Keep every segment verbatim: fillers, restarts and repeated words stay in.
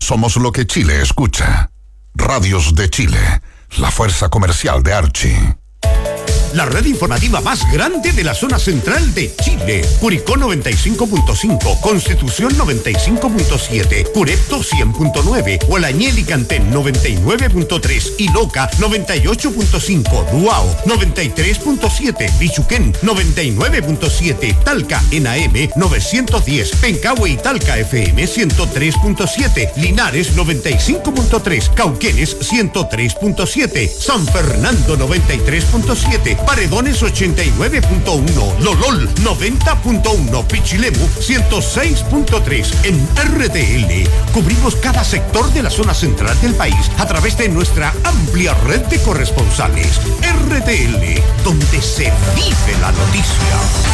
Somos lo que Chile escucha. Radios de Chile, la fuerza comercial de Archie. La red informativa más grande de la zona central de Chile. Curicó noventa y cinco punto cinco, Constitución noventa y cinco punto siete, Curepto cien punto nueve, Hualañel y Cantén noventa y nueve punto tres y Loca noventa y ocho punto cinco, Duao noventa y tres punto siete, Bichuquén noventa y nueve punto siete, Talca en A M novecientos diez, Pencahue y Talca F M ciento tres punto siete, Linares noventa y cinco punto tres, Cauquenes ciento tres punto siete, San Fernando noventa y tres punto siete, Paredones ochenta y nueve punto uno, Lolol noventa punto uno, Pichilemu ciento seis punto tres. En R T L cubrimos cada sector de la zona central del país a través de nuestra amplia red de corresponsales. R T L, donde se vive la noticia.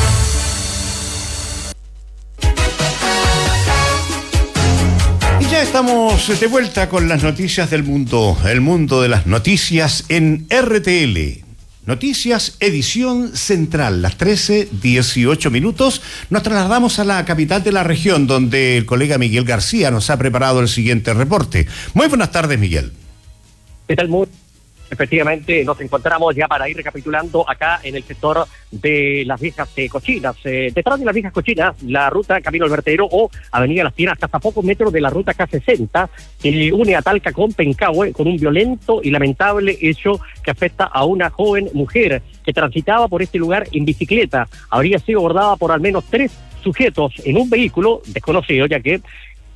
Y ya estamos de vuelta con las noticias del mundo, el mundo de las noticias en R T L. Noticias, edición central, las trece dieciocho minutos. Nos trasladamos a la capital de la región, donde el colega Miguel García nos ha preparado el siguiente reporte. Muy buenas tardes, Miguel. ¿Qué tal? Muy efectivamente, nos encontramos ya para ir recapitulando acá en el sector de las viejas eh, cochinas. Eh, detrás de las viejas cochinas, la ruta Camino al Vertedero o Avenida Las Piedras, hasta pocos metros de la ruta K sesenta, que une a Talca con Pencahue, con un violento y lamentable hecho que afecta a una joven mujer que transitaba por este lugar en bicicleta. Habría sido abordada por al menos tres sujetos en un vehículo desconocido, ya que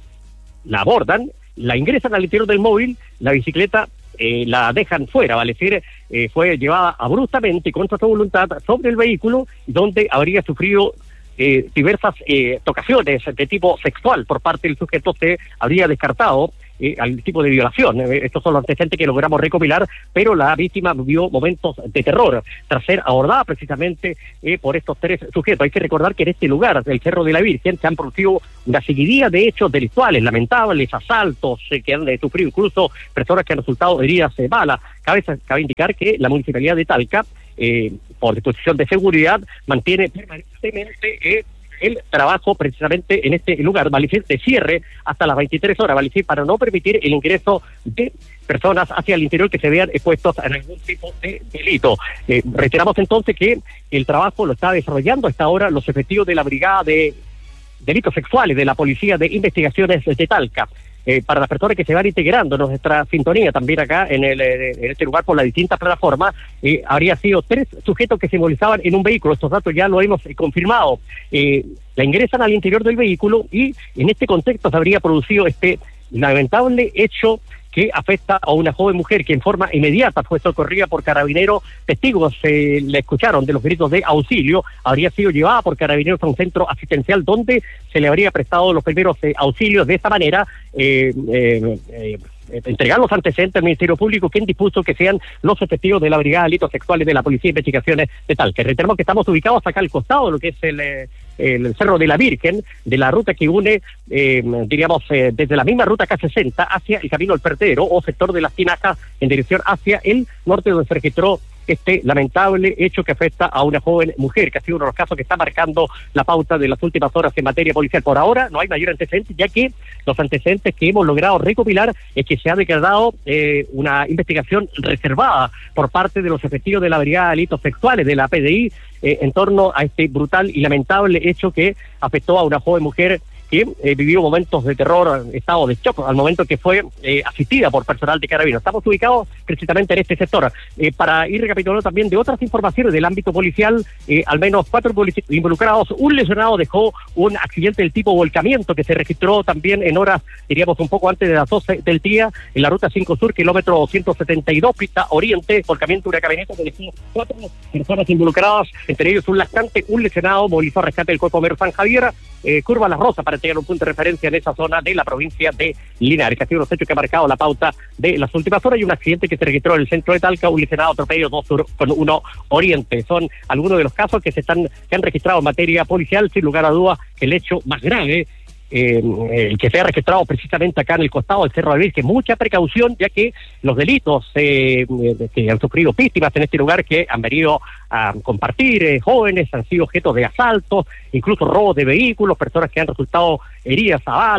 la abordan, la ingresan al interior del móvil, la bicicleta Eh, la dejan fuera, vale decir, eh, fue llevada abruptamente y contra su voluntad sobre el vehículo, donde habría sufrido eh, diversas eh, tocaciones de tipo sexual por parte del sujeto. Se habría descartado eh, al tipo de violación. Eh, estos son los antecedentes que logramos recopilar, pero la víctima vivió momentos de terror tras ser abordada precisamente eh, por estos tres sujetos. Hay que recordar que en este lugar, el Cerro de la Virgen, se han producido una seguidilla de hechos delictuales, lamentables, asaltos, eh, que han eh, sufrido incluso personas que han resultado heridas de bala. Cabe, cabe indicar que la Municipalidad de Talca, eh, por disposición de seguridad, mantiene permanentemente eh, el trabajo precisamente en este lugar, vale decir, de cierre hasta las veintitrés horas, vale decir, para no permitir el ingreso de personas hacia el interior que se vean expuestos a algún tipo de delito. Eh, reiteramos entonces que el trabajo lo está desarrollando hasta ahora los efectivos de la Brigada de Delitos Sexuales de la Policía de Investigaciones de Talca. Eh, para las personas que se van integrando en nuestra sintonía también acá en, el, en este lugar por las distintas plataformas, eh, habría sido tres sujetos que se movilizaban en un vehículo. Estos datos ya lo hemos eh, confirmado. Eh, la ingresan al interior del vehículo y en este contexto se habría producido este lamentable hecho que afecta a una joven mujer que en forma inmediata fue socorrida por carabineros. Testigos eh, le escucharon de los gritos de auxilio. Habría sido llevada por carabineros a un centro asistencial donde se le habría prestado los primeros eh, auxilios. De esta manera eh, eh, eh, entregar los antecedentes al Ministerio Público, quien dispuso que sean los efectivos de la Brigada de Delitos Sexuales de la Policía de Investigaciones de Talca. Reiteramos que estamos ubicados acá al costado de lo que es el, el Cerro de la Virgen, de la ruta que une, eh, diríamos, eh, desde la misma ruta K sesenta hacia el Camino al Vertedero o sector de Las Tinajas en dirección hacia el norte, donde se registró este lamentable hecho que afecta a una joven mujer, que ha sido uno de los casos que está marcando la pauta de las últimas horas en materia policial. Por ahora no hay mayor antecedente, ya que los antecedentes que hemos logrado recopilar es que se ha declarado eh, una investigación reservada por parte de los efectivos de la Brigada de Delitos Sexuales de la P D I eh, en torno a este brutal y lamentable hecho que afectó a una joven mujer que eh, vivió momentos de terror, estado de shock, al momento que fue eh, asistida por personal de Carabineros. Estamos ubicados precisamente en este sector. Eh, para ir recapitulando también de otras informaciones del ámbito policial, eh, al menos cuatro involucrados, un lesionado dejó un accidente del tipo volcamiento que se registró también en horas, diríamos, un poco antes de las doce del día, en la ruta cinco Sur, kilómetro ciento setenta y dos, pista oriente, volcamiento de una camioneta que dejó cuatro personas involucradas, entre ellos un lactante, un lesionado, movilizó a rescate del Cuerpo Mero San Javier, eh, Curva Las Rosas, para tener un punto de referencia en esa zona de la provincia de Linares, que ha sido unos hechos que ha marcado la pauta de las últimas horas, y un accidente que se registró en el centro de Talca, un lesionado, atropello, dos sur con uno oriente. Son algunos de los casos que se están que han registrado en materia policial, sin lugar a dudas que el hecho más grave, eh, el que se ha registrado precisamente acá en el costado del Cerro de la Virgen. Mucha precaución, ya que los delitos eh, que han sufrido víctimas en este lugar, que han venido a compartir, eh, jóvenes, han sido objetos de asaltos, incluso robos de vehículos, personas que han resultado heridas a bala,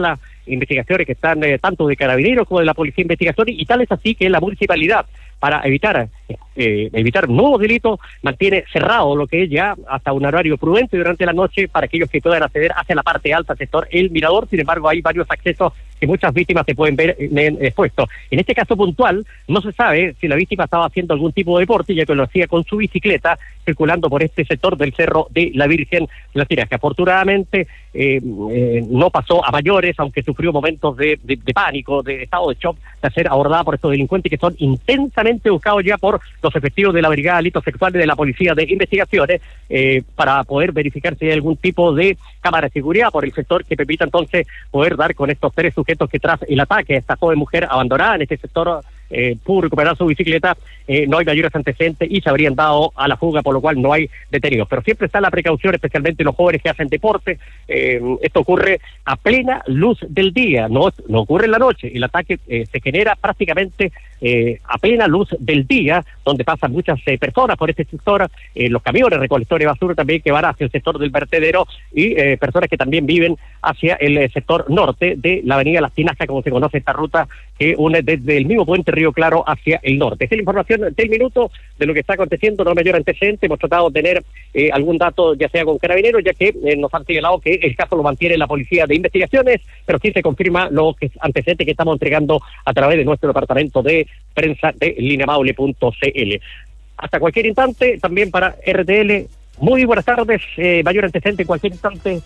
investigaciones que están eh, tanto de Carabineros como de la Policía de Investigaciones, y tal es así que la municipalidad, para evitar eh, evitar nuevos delitos, mantiene cerrado lo que es ya hasta un horario prudente durante la noche para aquellos que puedan acceder hacia la parte alta, sector El Mirador. Sin embargo, hay varios accesos que muchas víctimas se pueden ver eh, expuestos. En este caso puntual, no se sabe si la víctima estaba haciendo algún tipo de deporte, ya que lo hacía con su bicicleta, circulando por este sector del Cerro de la Virgen de las Tiras, que afortunadamente eh, eh, no pasó a mayores, aunque sufrió momentos de, de, de pánico, de estado de shock, de ser abordada por estos delincuentes que son intensamente buscados ya por los efectivos de la Brigada de Delitos Sexuales de la Policía de Investigaciones, eh, para poder verificar si hay algún tipo de cámara de seguridad por el sector que permita entonces poder dar con estos tres sujetos que tras el ataque a esta joven mujer abandonada en este sector eh, pudo recuperar su bicicleta, eh, no hay mayores antecedentes y se habrían dado a la fuga, por lo cual no hay detenidos. Pero siempre está la precaución, especialmente los jóvenes que hacen deporte. Eh, esto ocurre a plena luz del día, no, no ocurre en la noche. El ataque eh, se genera prácticamente eh, a plena luz del día, donde pasan muchas eh, personas por este sector, eh, los camiones recolectores de basura también que van hacia el sector del vertedero, y eh, personas que también viven hacia el eh, sector norte de la avenida Las Tinascas, como se conoce esta ruta que une desde el mismo puente Río Claro hacia el norte. Esta es la información del minuto de lo que está aconteciendo, no hay mayor antecedente. Hemos tratado de tener eh, algún dato, ya sea con Carabineros, ya que eh, nos han señalado que el caso lo mantiene la Policía de Investigaciones, pero sí se confirma los antecedentes que estamos entregando a través de nuestro departamento de prensa de linemaule punto c l. Hasta cualquier instante, también para R T L, muy buenas tardes, eh, mayor antecedente en cualquier instante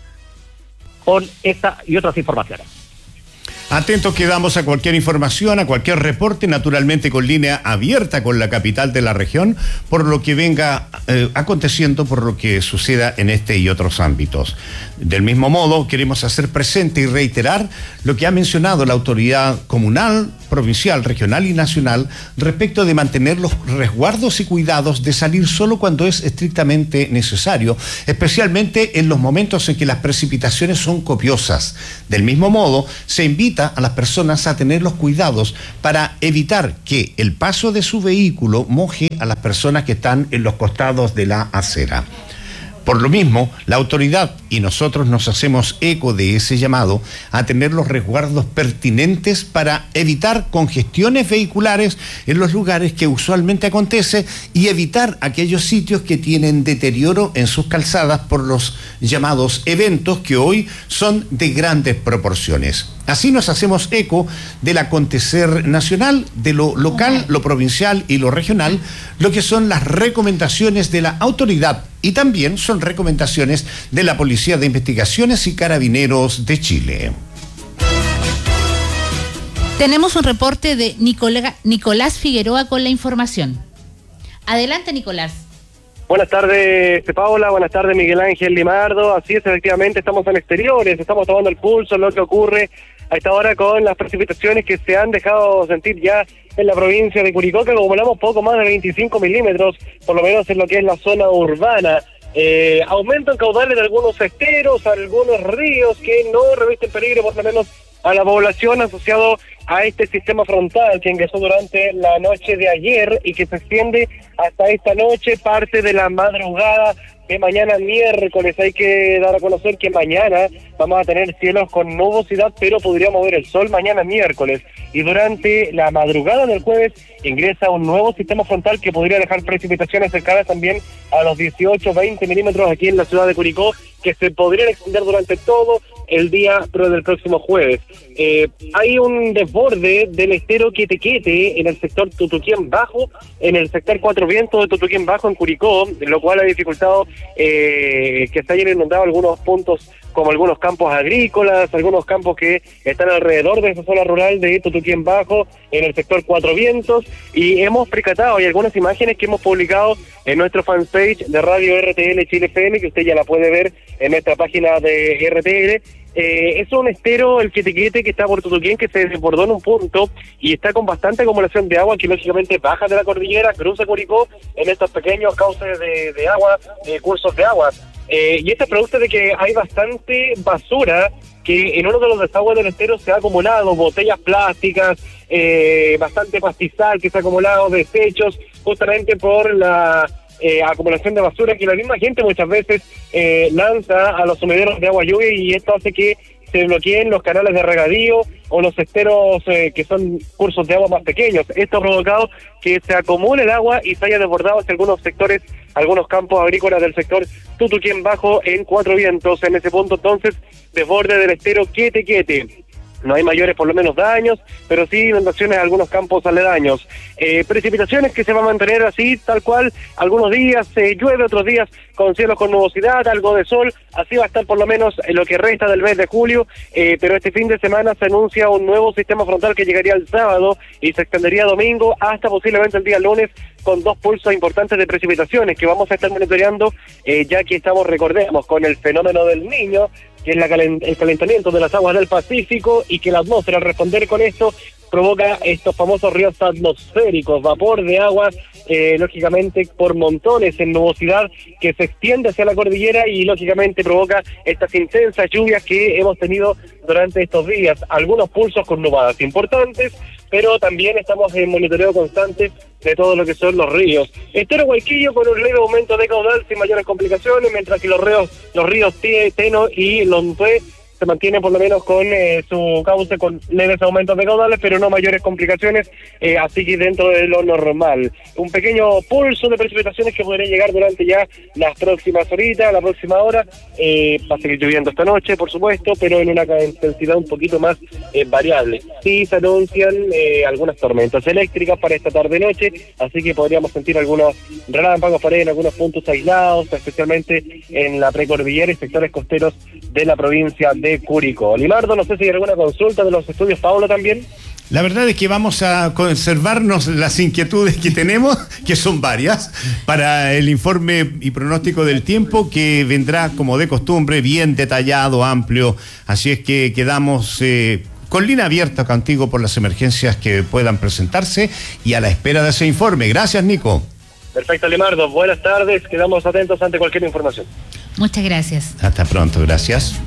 con esta y otras informaciones. Atentos quedamos a cualquier información, a cualquier reporte, naturalmente con línea abierta con la capital de la región, por lo que venga eh, aconteciendo, por lo que suceda en este y otros ámbitos. Del mismo modo, queremos hacer presente y reiterar lo que ha mencionado la autoridad comunal, provincial, regional y nacional respecto de mantener los resguardos y cuidados de salir solo cuando es estrictamente necesario, especialmente en los momentos en que las precipitaciones son copiosas. Del mismo modo, se invita a las personas a tener los cuidados para evitar que el paso de su vehículo moje a las personas que están en los costados de la acera. Por lo mismo, la autoridad y nosotros nos hacemos eco de ese llamado a tener los resguardos pertinentes para evitar congestiones vehiculares en los lugares que usualmente acontece y evitar aquellos sitios que tienen deterioro en sus calzadas por los llamados eventos que hoy son de grandes proporciones. Así nos hacemos eco del acontecer nacional, de lo local, lo provincial y lo regional, lo que son las recomendaciones de la autoridad y también son recomendaciones de la Policía de Investigaciones y Carabineros de Chile. Tenemos un reporte de Nicolás, Nicolás Figueroa con la información. Adelante, Nicolás. Buenas tardes, Paola, buenas tardes, Miguel Ángel Limardo. Así es, efectivamente, estamos en exteriores, estamos tomando el pulso, lo que ocurre a esta hora con las precipitaciones que se han dejado sentir ya en la provincia de Curicó, que acumulamos poco más de veinticinco milímetros, por lo menos en lo que es la zona urbana. Eh, aumentan caudales de algunos esteros, algunos ríos que no revisten peligro, por lo menos a la población, asociado a este sistema frontal que ingresó durante la noche de ayer y que se extiende hasta esta noche, parte de la madrugada de mañana miércoles. Hay que dar a conocer que mañana vamos a tener cielos con nubosidad, pero podríamos ver el sol mañana miércoles. Y durante la madrugada del jueves ingresa un nuevo sistema frontal que podría dejar precipitaciones cercanas también a los dieciocho, veinte milímetros aquí en la ciudad de Curicó, que se podrían extender durante todo el día pero del próximo jueves. Eh, hay un desborde del estero Quetequete en el sector Tutuquén Bajo, en el sector Cuatro Vientos de Tutuquén Bajo en Curicó, lo cual ha dificultado eh, que se hayan inundado algunos puntos como algunos campos agrícolas, algunos campos que están alrededor de esa zona rural de Tutuquén Bajo, en el sector Cuatro Vientos, y hemos percatado, hay algunas imágenes que hemos publicado en nuestro fanpage de Radio R T L Chile F M, que usted ya la puede ver en nuestra página de R T L. Eh, es un estero, el Quetequete, que está por Tutuquén, que se desbordó en un punto y está con bastante acumulación de agua, que lógicamente baja de la cordillera, cruza Curicó en estos pequeños cauces de, de agua, eh, cursos de agua. Eh, y esto es producto de que hay bastante basura que en uno de los desagües del estero se ha acumulado, botellas plásticas, eh, bastante pastizal que se ha acumulado, desechos, justamente por la eh, acumulación de basura que la misma gente muchas veces eh, lanza a los sumideros de agua lluvia, y esto hace que se bloqueen los canales de regadío o los esteros eh, que son cursos de agua más pequeños. Esto ha provocado que se acumule el agua y se haya desbordado hacia algunos sectores, algunos campos agrícolas del sector Tutuquén Bajo en Cuatro Vientos. En ese punto, entonces, desborde del estero Quiete Quiete. No hay mayores, por lo menos, daños, pero sí inundaciones en algunos campos aledaños. Eh, precipitaciones que se van a mantener así, tal cual. Algunos días eh, llueve, otros días con cielos con nubosidad, algo de sol. Así va a estar por lo menos en lo que resta del mes de julio. Eh, pero este fin de semana se anuncia un nuevo sistema frontal que llegaría el sábado y se extendería domingo hasta posiblemente el día lunes, con dos pulsos importantes de precipitaciones que vamos a estar monitoreando, eh, ya que estamos, recordemos, con el fenómeno del Niño, que es la calen- el calentamiento de las aguas del Pacífico, y que la atmósfera, al responder con esto, provoca estos famosos ríos atmosféricos, vapor de agua, eh, lógicamente por montones en nubosidad que se extiende hacia la cordillera y lógicamente provoca estas intensas lluvias que hemos tenido durante estos días. Algunos pulsos con nubadas importantes, pero también estamos en monitoreo constante de todo lo que son los ríos. Estero Huayquillo con un leve aumento de caudal sin mayores complicaciones, mientras que los ríos, los ríos Teno y Lontué se mantienen por lo menos con eh, su cauce con leves aumentos de caudales, pero no mayores complicaciones, eh, así que dentro de lo normal. Un pequeño pulso de precipitaciones que podría llegar durante ya las próximas horitas, la próxima hora, eh, va a seguir lloviendo esta noche, por supuesto, pero en una intensidad un poquito más eh, variable. Sí se anuncian eh, algunas tormentas eléctricas para esta tarde-noche, así que podríamos sentir algunos relámpagos por ahí en algunos puntos aislados, especialmente en la precordillera y sectores costeros de la provincia de de Curicó. Limardo, no sé si hay alguna consulta de los estudios, Pablo, también. La verdad es que vamos a conservarnos las inquietudes que tenemos, que son varias, para el informe y pronóstico del tiempo, que vendrá como de costumbre, bien detallado, amplio, así es que quedamos eh, con línea abierta contigo por las emergencias que puedan presentarse y a la espera de ese informe. Gracias, Nico. Perfecto, Limardo, buenas tardes, quedamos atentos ante cualquier información. Muchas gracias. Hasta pronto, gracias.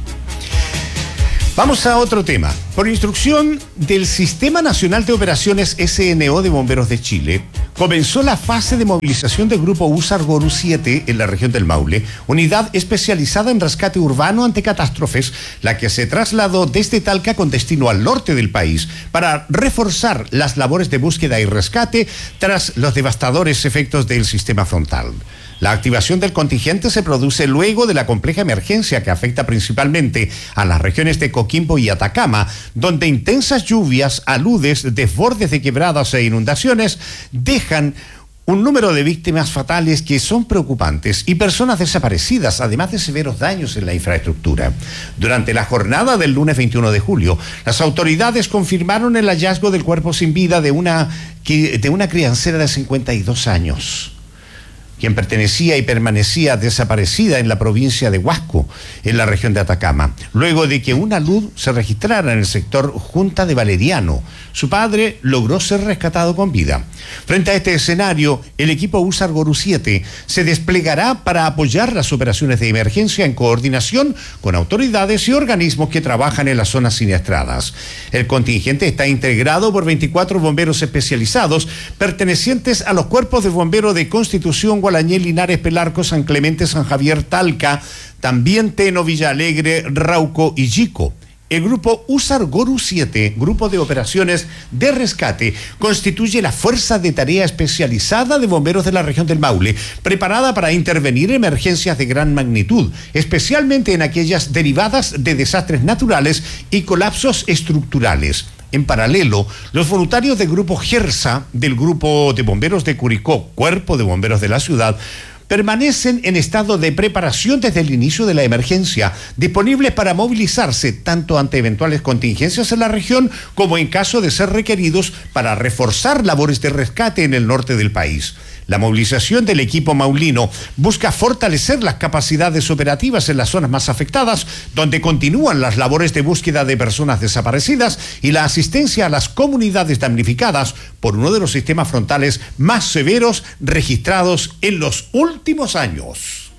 Vamos a otro tema. Por instrucción del Sistema Nacional de Operaciones S N O de Bomberos de Chile, comenzó la fase de movilización del Grupo USAR Goru siete en la región del Maule, unidad especializada en rescate urbano ante catástrofes, la que se trasladó desde Talca con destino al norte del país para reforzar las labores de búsqueda y rescate tras los devastadores efectos del sistema frontal. La activación del contingente se produce luego de la compleja emergencia que afecta principalmente a las regiones de Coquimbo y Atacama, donde intensas lluvias, aludes, desbordes de quebradas e inundaciones dejan un número de víctimas fatales que son preocupantes y personas desaparecidas, además de severos daños en la infraestructura. Durante la jornada del lunes veintiuno de julio, las autoridades confirmaron el hallazgo del cuerpo sin vida de una, de una criancera de cincuenta y dos años. Quien pertenecía y permanecía desaparecida en la provincia de Huasco, en la región de Atacama, luego de que una luz se registrara en el sector Junta de Valeriano. Su padre logró ser rescatado con vida. Frente a este escenario, el equipo USAR Goru siete se desplegará para apoyar las operaciones de emergencia en coordinación con autoridades y organismos que trabajan en las zonas siniestradas. El contingente está integrado por veinticuatro bomberos especializados pertenecientes a los cuerpos de bomberos de Constitución, Gualañé, Linares, Pelarco, San Clemente, San Javier, Talca, también Teno, Villa Alegre, Rauco y Yico. El grupo USAR Goru siete, Grupo de Operaciones de Rescate, constituye la fuerza de tarea especializada de bomberos de la región del Maule, preparada para intervenir en emergencias de gran magnitud, especialmente en aquellas derivadas de desastres naturales y colapsos estructurales. En paralelo, los voluntarios del grupo GERSA, del Grupo de Bomberos de Curicó, Cuerpo de Bomberos de la ciudad, permanecen en estado de preparación desde el inicio de la emergencia, disponibles para movilizarse tanto ante eventuales contingencias en la región como en caso de ser requeridos para reforzar labores de rescate en el norte del país. La movilización del equipo maulino busca fortalecer las capacidades operativas en las zonas más afectadas, donde continúan las labores de búsqueda de personas desaparecidas y la asistencia a las comunidades damnificadas por uno de los sistemas frontales más severos registrados en los últimos años.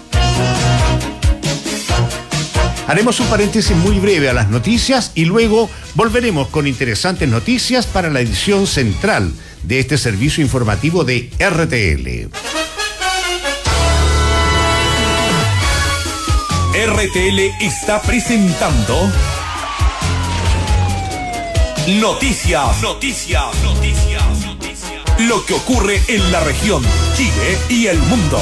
Haremos un paréntesis muy breve a las noticias y luego volveremos con interesantes noticias para la edición central de este servicio informativo de R T L. R T L está presentando Noticias, noticias, noticias, noticias. Lo que ocurre en la región, Chile y el mundo.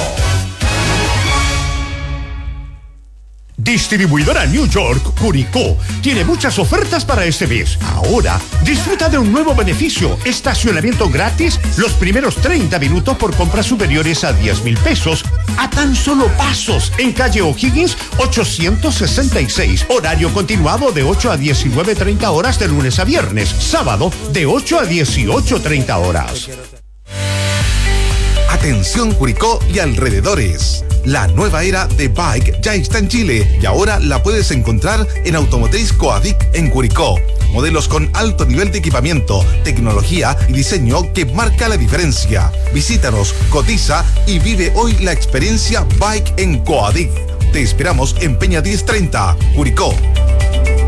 Distribuidora New York, Curicó, tiene muchas ofertas para este mes. Ahora, disfruta de un nuevo beneficio, estacionamiento gratis los primeros treinta minutos por compras superiores a diez mil pesos, a tan solo pasos, en calle O'Higgins ochocientos sesenta y seis, horario continuado de ocho a diecinueve treinta horas de lunes a viernes, sábado de ocho a dieciocho treinta horas. Atención Curicó y alrededores. La nueva era de Bike ya está en Chile y ahora la puedes encontrar en Automotriz Coadic en Curicó. Modelos con alto nivel de equipamiento, tecnología y diseño que marca la diferencia. Visítanos, cotiza y vive hoy la experiencia Bike en Coadic. Te esperamos en Peña diez treinta, Curicó.